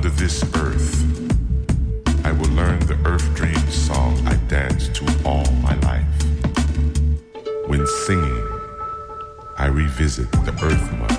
under this earth, I will learn the Earth Dream song I danced to all my life. When singing, I revisit the Earth Mother.